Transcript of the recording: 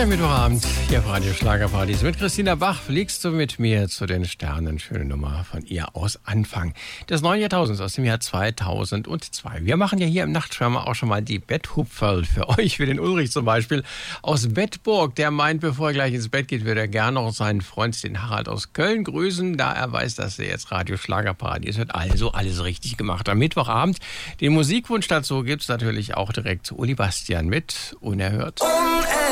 Mittwochabend hier auf Radio Schlagerpartys. Mit Christina Bach fliegst du mit mir zu den Sternen. Schöne Nummer von ihr aus Anfang des neuen Jahrtausends, aus dem Jahr 2002. Wir machen ja hier im Nachtschwärmer auch schon mal die Betthupferl für euch, für den Ulrich zum Beispiel aus Bedburg. Der meint, bevor er gleich ins Bett geht, würde er gerne noch seinen Freund, den Harald aus Köln, grüßen, da er weiß, dass er jetzt Radio Schlagerpartys wird. Also alles richtig gemacht. Am Mittwochabend den Musikwunsch dazu gibt's natürlich auch direkt Uli Bastian mit Unerhört.